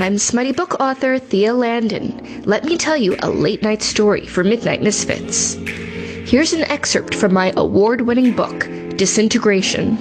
I'm smutty book author Thea Landon. Let me tell you a late-night story for Midnight Misfits. Here's an excerpt from my award-winning book, Disintegration.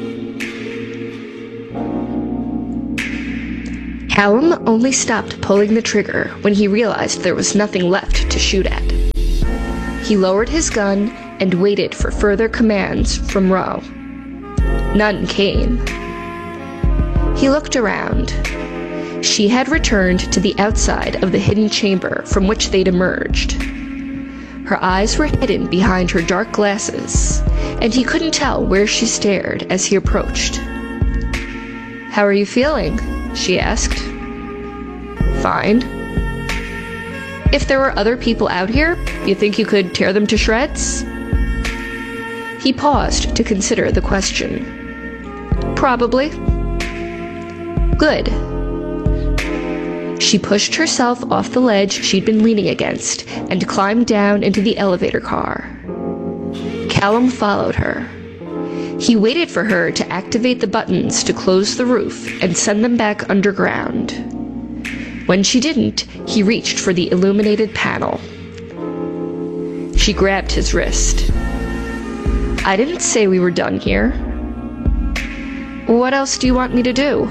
Callum only stopped pulling the trigger when he realized there was nothing left to shoot at. He lowered his gun and waited for further commands from Ro. None came. He looked around. She had returned to the outside of the hidden chamber from which they'd emerged. Her eyes were hidden behind her dark glasses, and he couldn't tell where she stared as he approached. "How are you feeling?" she asked. "Fine." "If there were other people out here, you think you could tear them to shreds?" He paused to consider the question. "Probably." "Good." She pushed herself off the ledge she'd been leaning against and climbed down into the elevator car. Callum followed her. He waited for her to activate the buttons to close the roof and send them back underground. When she didn't, he reached for the illuminated panel. She grabbed his wrist. "I didn't say we were done here." "What else do you want me to do?"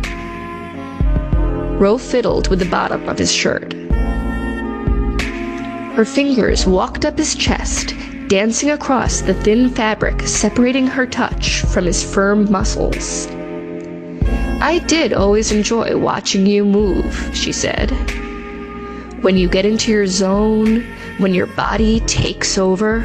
Ro fiddled with the bottom of his shirt. Her fingers walked up his chest, dancing across the thin fabric separating her touch from his firm muscles. "I did always enjoy watching you move," she said. "When you get into your zone, when your body takes over."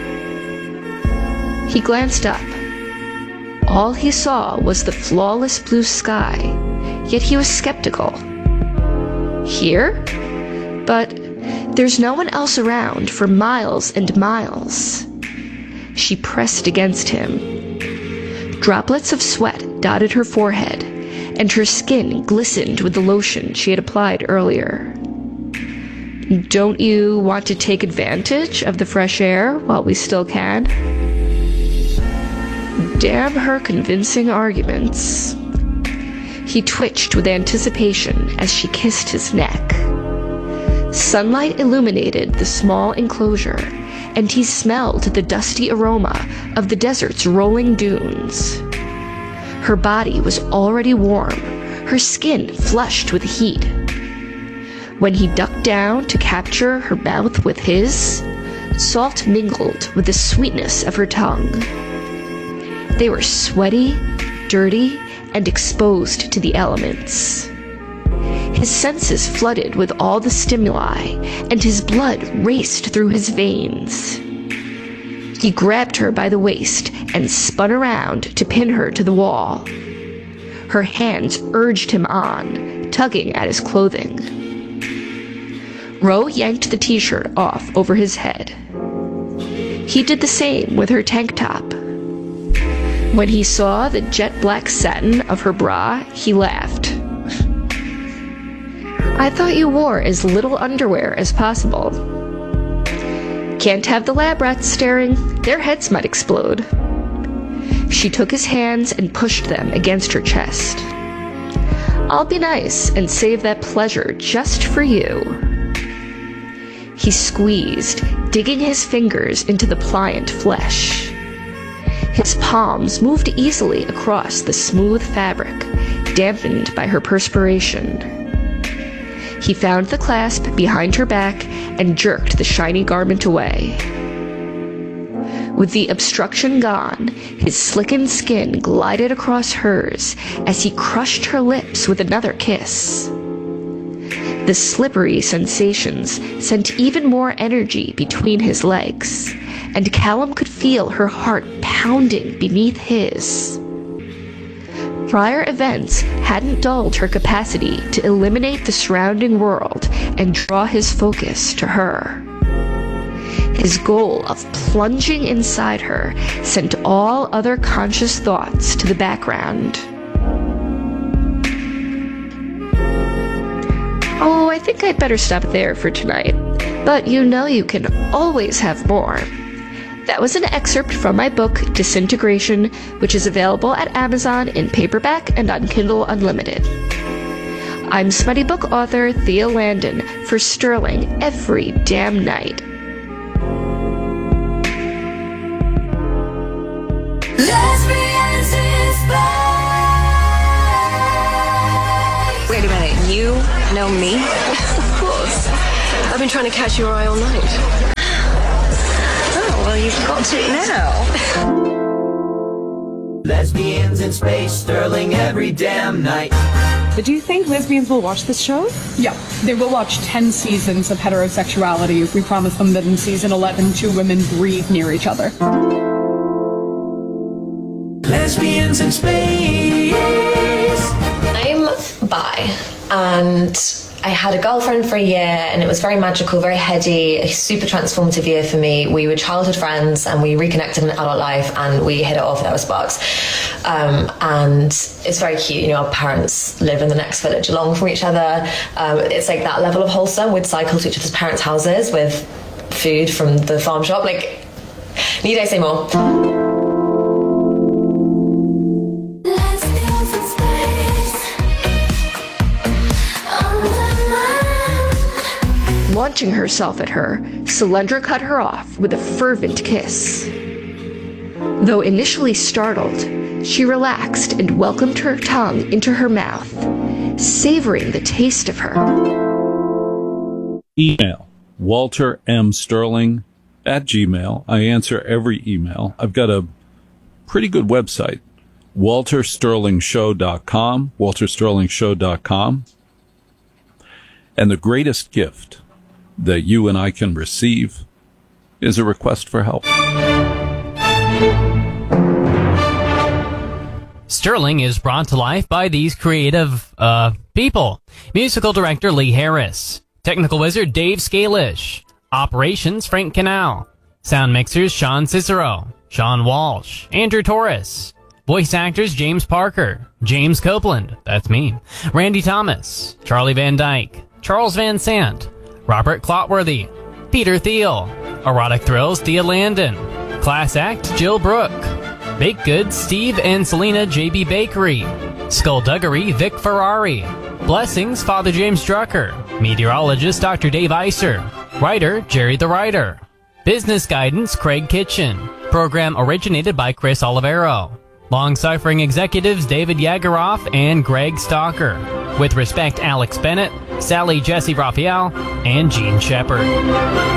He glanced up. All he saw was the flawless blue sky, yet he was skeptical. "Here? But there's no one else around for miles and miles." She pressed against him. Droplets of sweat dotted her forehead, and her skin glistened with the lotion she had applied earlier. "Don't you want to take advantage of the fresh air while we still can?" Damn her convincing arguments. He twitched with anticipation as she kissed his neck. Sunlight illuminated the small enclosure, and he smelled the dusty aroma of the desert's rolling dunes. Her body was already warm, her skin flushed with heat. When he ducked down to capture her mouth with his, salt mingled with the sweetness of her tongue. They were sweaty, dirty, and exposed to the elements. His senses flooded with all the stimuli, and his blood raced through his veins. He grabbed her by the waist and spun around to pin her to the wall. Her hands urged him on, tugging at his clothing. Ro yanked the t-shirt off over his head. He did the same with her tank top. When he saw the jet black satin of her bra, he laughed. "I thought you wore as little underwear as possible." "Can't have the lab rats staring. Their heads might explode." She took his hands and pushed them against her chest. "I'll be nice and save that pleasure just for you." He squeezed, digging his fingers into the pliant flesh. His palms moved easily across the smooth fabric, dampened by her perspiration. He found the clasp behind her back and jerked the shiny garment away. With the obstruction gone, his slickened skin glided across hers as he crushed her lips with another kiss. The slippery sensations sent even more energy between his legs, and Callum could feel her heart pounding beneath his. Prior events hadn't dulled her capacity to eliminate the surrounding world and draw his focus to her. His goal of plunging inside her sent all other conscious thoughts to the background. Oh, I think I'd better stop there for tonight, but you know you can always have more. That was an excerpt from my book, Disintegration, which is available at Amazon in paperback and on Kindle Unlimited. I'm smutty book author Thea Landon for Sterling Every Damn Night. Wait a minute, you know me? Of course. I've been trying to catch your eye all night. Oh, well, you've got it now. Lesbians in space, Sterling every damn night. But do you think lesbians will watch this show? Yeah, they will watch 10 seasons of heterosexuality. We promise them that in season 11, 2 women breathe near each other. Lesbians in space. I'm bi, and I had a girlfriend for a year, and it was very magical, very heady, a super transformative year for me. We were childhood friends, and we reconnected in adult life, and we hit it off. There were sparks, and it's very cute. You know, our parents live in the next village along from each other. It's like that level of wholesome. We'd cycle to each other's parents' houses with food from the farm shop. Like, need I say more? Launching herself at her, Selendra cut her off with a fervent kiss. Though initially startled, she relaxed and welcomed her tongue into her mouth, savoring the taste of her. Email, Walter M. Sterling at Gmail. I answer every email. I've got a pretty good website, waltersterlingshow.com, waltersterlingshow.com. And the greatest gift that you and I can receive is a request for help. Sterling is brought to life by these creative people. Musical director Lee Harris, technical wizard Dave Scalish, operations Frank Canal, sound mixers Sean Cicero, Sean Walsh, Andrew Torres, voice actors James Parker, James Copeland, that's me, Randy Thomas, Charlie Van Dyke, Charles Van Sant, Robert Clotworthy, Peter Thiel, Erotic Thrills Thea Landon, Class Act Jill Brooke, Baked Goods Steve and Selena JB Bakery, Skullduggery Vic Ferrari, Blessings Father James Drucker, Meteorologist Dr. Dave Iser, Writer Jerry the Writer, Business Guidance Craig Kitchen, program originated by Chris Olivero, long-suffering executives David Yagaroff and Greg Stalker. With respect, Alex Bennett, Sally Jesse Raphael, and Gene Shepard.